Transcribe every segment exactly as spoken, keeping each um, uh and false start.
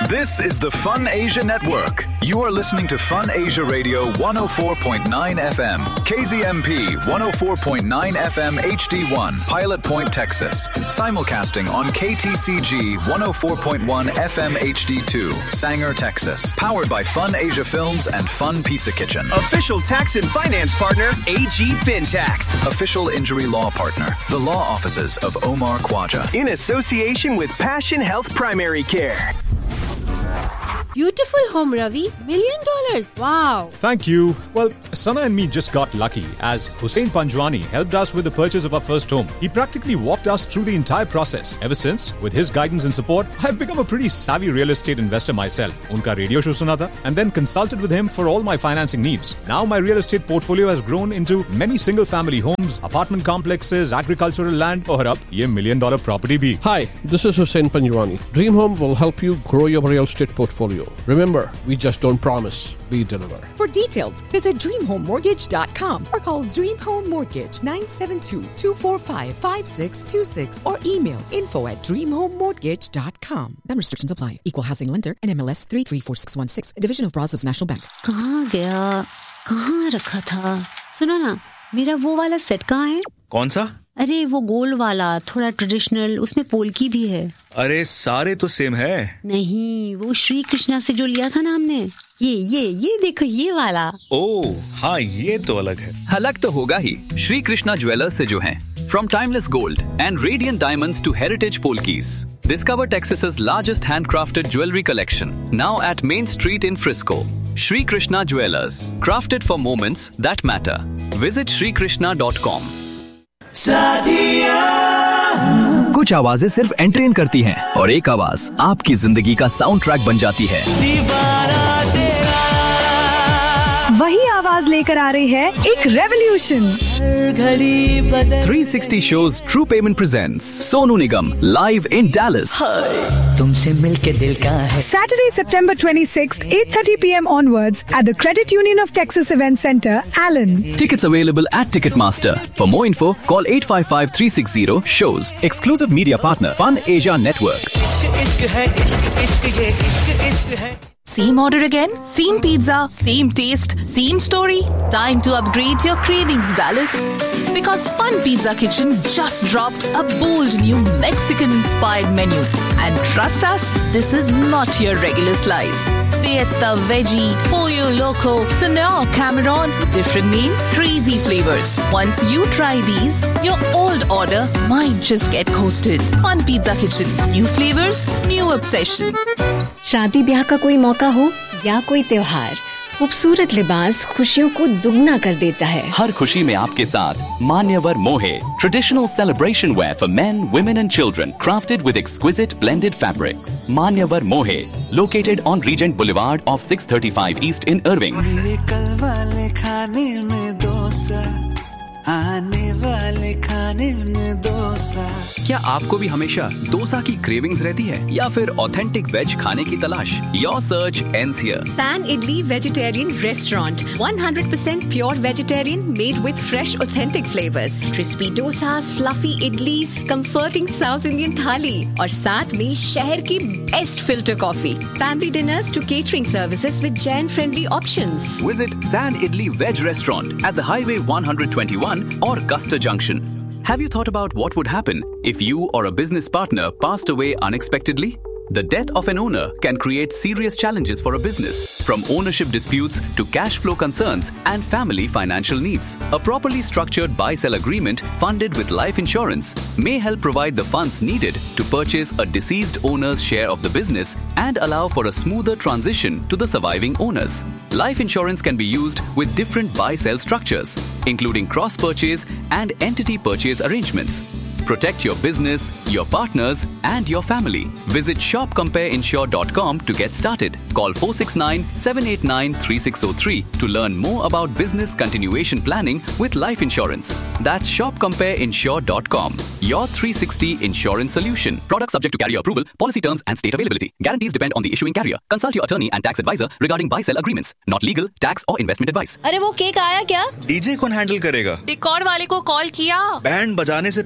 This is the Fun Asia Network. You are listening to Fun Asia Radio one oh four point nine F M, K Z M P one oh four point nine F M H D one, Pilot Point, Texas. Simulcasting on K T C G one oh four point one F M H D two, Sanger, Texas. Powered by Fun Asia Films and Fun Pizza Kitchen. Official tax and finance partner, A G FinTax. Official injury law partner, the law offices of Omar Khwaja. In association with Passion Health Primary Care. Beautiful home, Ravi. Million dollars. Wow. Thank you. Well, Sana and me just got lucky as Hussein Panjwani helped us with the purchase of our first home. He practically walked us through the entire process. Ever since, with his guidance and support, I've become a pretty savvy real estate investor myself. Unka radio show suna tha and then consulted with him for all my financing needs. Now my real estate portfolio has grown into many single family homes, apartment complexes, agricultural land और अब ये million dollar property भी. Hi, this is Hussein Panjwani. Dream Home will help you grow your real estate portfolio. Remember, we just don't promise, we deliver. For details, visit dream home mortgage dot com or call Dream Home Mortgage nine seven two, two four five, five six two six or email info at dream home mortgage dot com. Some restrictions apply. Equal housing lender and M L S three three four six one six, a division of Brazos National Bank. कहाँ गया? कहाँ रखा था? सुनो ना, मेरा वो वाला सेट कहाँ है? कौन सा? अरे वो गोल्ड वाला, थोड़ा ट्रेडिशनल, उसमें पोल्की भी है. अरे सारे तो सेम है. नहीं, वो श्री कृष्णा से जो लिया था ना हमने. ये ये ये देखो ये वाला. ओह हाँ, ये तो अलग है. अलग तो होगा ही. श्री कृष्णा ज्वेलर्स से जो हैं. From timeless gold and radiant diamonds to heritage polkis, discover Texas's largest handcrafted jewelry collection. Now at Main Street in Frisco. Shri Krishna Jewelers, crafted for moments that matter. Visit shri krishna dot com. कुछ आवाजें सिर्फ entertain करती हैं और एक आवाज आपकी जिंदगी का साउंड ट्रैक बन जाती है. वही आवाज लेकर आ रही है एक revolution. three sixty shows True Payment presents Sonu Nigam live in Dallas. तुमसे मिलके दिल का है. Saturday, September twenty-sixth, eight thirty p.m. onwards at the Credit Union of Texas Event Center, Allen. Tickets available at Ticketmaster. For more info, call eight five five, three six zero, shows. Exclusive media partner, Fun Asia Network. Same order again? Same pizza? Same taste? Same story? Time to upgrade your cravings, Dallas. Because Fun Pizza Kitchen just dropped a bold new Mexican-inspired menu. And trust us, this is not your regular slice. Fiesta Veggie, Pollo Loco, Senor Cameron, different names, crazy flavors. Once you try these, your old order might just get coasted. Fun Pizza Kitchen. New flavors, new obsession. शादी ब्याह का कोई मौका हो या कोई त्योहार, खूबसूरत लिबास खुशियों को दुगना कर देता है. हर खुशी में आपके साथ मान्यवर मोहे, traditional celebration wear for men, women and children, crafted with exquisite blended fabrics. Manyavar Mohe, located on Regent Boulevard off six thirty-five East in Irving. मेरे कल वाले खाने में डोसा, आने वाले खाने में डोसा. क्या आपको भी हमेशा डोसा की क्रेविंग्स रहती है या फिर ऑथेंटिक वेज खाने की तलाश? Your search ends here. San Idli Vegetarian Restaurant. one hundred percent pure vegetarian made with fresh authentic flavors. Crispy dosas, fluffy idlis, comforting South Indian thali और साथ में शहर की best filter coffee. Family dinners to catering services with Jain friendly options. Visit San Idli Veg Restaurant at the Highway one twenty-one or Custer Junction. Have you thought about what would happen if you or a business partner passed away unexpectedly? The death of an owner can create serious challenges for a business, from ownership disputes to cash flow concerns and family financial needs. A properly structured buy-sell agreement funded with life insurance may help provide the funds needed to purchase a deceased owner's share of the business and allow for a smoother transition to the surviving owners. Life insurance can be used with different buy-sell structures, including cross-purchase and entity purchase arrangements. Protect your business, your partners, and your family. Visit shop compare insure dot com to get started. Call four six nine, seven eight nine, three six zero three to learn more about business continuation planning with life insurance. That's shop compare insure dot com. Your three sixty insurance solution. Product subject to carrier approval. Policy terms and state availability. Guarantees depend on the issuing carrier. Consult your attorney and tax advisor regarding buy-sell agreements. Not legal, tax or investment advice. अरे वो cake आया क्या? DJ कौन handle करेगा? Decor वाले को call किया. Band बजाने से पहले मेरा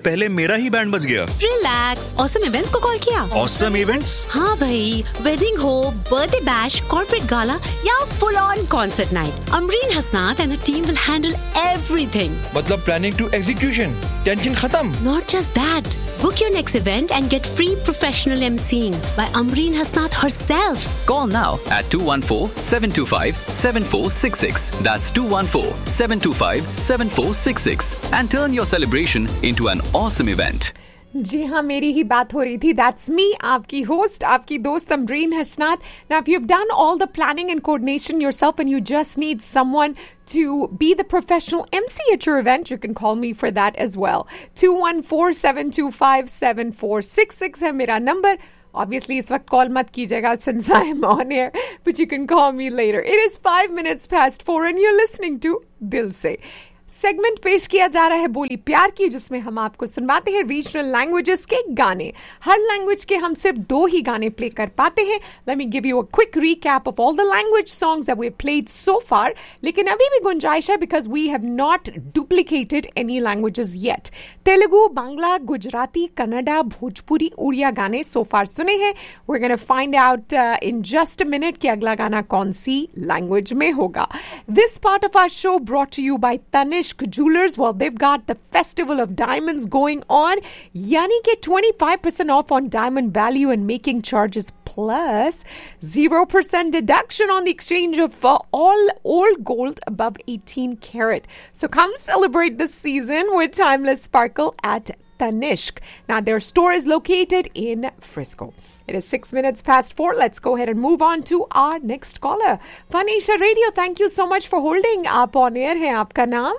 मेरा ही बैंड बज गया। रिलैक्स, ऑसम इवेंट्स को कॉल किया। Awesome events? हाँ भाई, वेडिंग हो, बर्थडे बैश, कॉर्पोरेट गाला या full on concert night, Amreen Hasnat and the team will handle everything. मतलब प्लानिंग टू एग्जीक्यूशन, टेंशन खत्म। Not just that, book your next event and get free professional emceeing by Amreen Hasnat herself. Call now at two one four, seven two five, seven four six six. That's two one four, seven two five, seven four six six and turn your celebration into an awesome event. जी हाँ, मेरी ही बात हो रही थी. That's me, आपकी host, आपकी दोस्त Amreen Hasnaat. Now, if you've done all the planning and coordination yourself and you just need someone to be the professional M C at your event, you can call me for that as well. two one four, seven two five, seven four six six है मेरा number. Obviously, इस वक्त call मत कीजिएगा since I'm on air, but you can call me later. It is five minutes past four and you're listening to Dil Se. Segment पेश किया जा रहा है बोली प्यार की, जिसमें हम आपको सुनवाते हैं रीजनल लैंग्वेजेस के गाने. हर लैंग्वेज के हम सिर्फ दो ही गाने प्ले कर पाते हैं. Let me give you a quick recap of all the language songs that we have played so फार. लेकिन अभी भी गुंजाइश है because we have not duplicated any languages yet. Telugu, Bangla, Gujarati, Kannada, Bhojpuri, Odia गाने सो फार सुने हैं. We are gonna find out in just a minute कि अगला गाना कौन सी लैंग्वेज में होगा. This part of our show brought to you bye Tanishq Jewelers. Well, they've got the Festival of Diamonds going on. Yani ke twenty-five percent off on diamond value and making charges plus zero percent deduction on the exchange of uh, all old gold above eighteen karat. So come celebrate this season with timeless sparkle at Tanishq. Now, their store is located in Frisco. It is six minutes past four. Let's go ahead and move on to our next caller. Fun Asia Radio, thank you so much for holding. आप on air हैं, आपका नाम?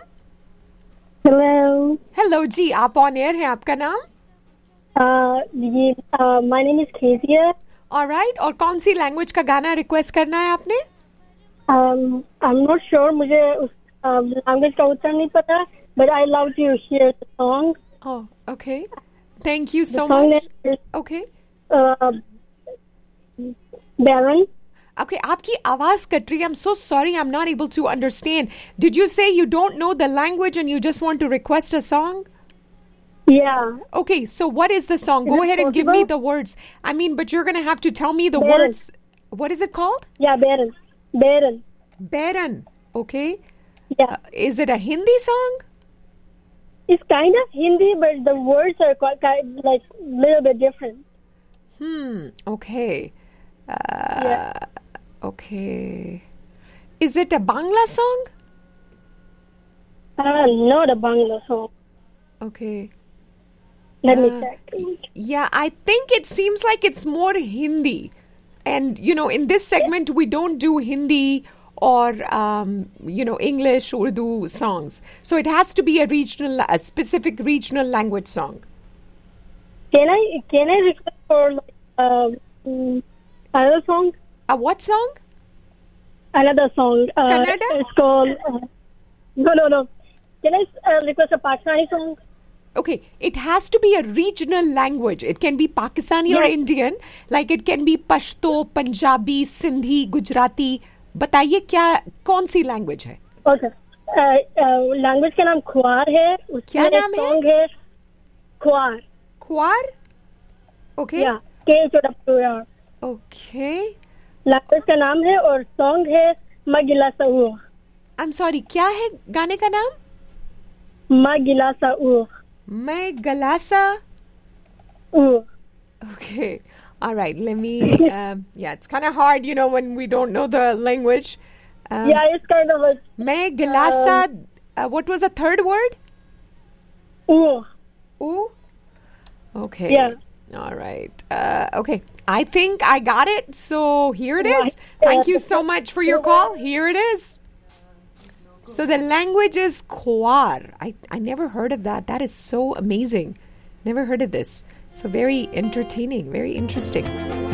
Hello. Hello जी, आप on air हैं, आपका नाम? Uh, ये, uh, my name is Kezia. All right. और कौन सी लैंग्वेज का गाना रिक्वेस्ट करना है आपने? Um, I'm not sure. मुझे उस लैंग्वेज का उत्तर नहीं पता. But I love to hear the song. Oh, okay. Thank you so the song much. Is, okay. Uh, Baron. Okay, आपकी आवाज कट रही है. I'm so sorry, I'm not able to understand. Did you say you don't know the language and you just want to request a song? Yeah. Okay, so what is the song? Is Go possible? ahead and give me the words. I mean, but you're going to have to tell me the Baron. words. What is it called? Yeah, Baron. Baron. Baron. Okay. Yeah. Uh, is it a Hindi song? It's kind of Hindi, but the words are quite, kind of, like a little bit different. Hmm. Okay. Uh, yeah. Okay. Is it a Bangla song? Uh, not a Bangla song. Okay. Let uh, me check. Yeah, I think it seems like it's more Hindi. And, you know, in this segment, we don't do Hindi or, um, you know, English, Urdu songs. So it has to be a regional, a specific regional language song. Can I, can I request for, like, um, another song? A what song? Another song. Uh, Kannada? It's called... Uh, no, no, no. Can I uh, request a Pakistani song? Okay, it has to be a regional language. It can be Pakistani yes. or Indian. Like it can be Pashto, Punjabi, Sindhi, Gujarati. बताइए क्या कौन सी language है? Okay. Language का नाम ख्वार है. क्या नाम है? सॉन्ग है ख्वार. ख्वार? Okay. Yeah. K H O W R. Okay. Language का नाम है और सॉन्ग है मगिलासा उ. I'm sorry, क्या है गाने का नाम? मगिलासा उ. Megalasa उ. Okay. All right, let me, um, yeah, it's kind of hard, you know, when we don't know the language. Um, yeah, it's kind of a... Megalasa, um, uh, what was the third word? U. U? Okay. Yeah. All right. Uh, okay. I think I got it. So here it is. Thank you so much for your call. Here it is. So the language is Khwar. I, I never heard of that. That is so amazing. Never heard of this. So very entertaining, very interesting.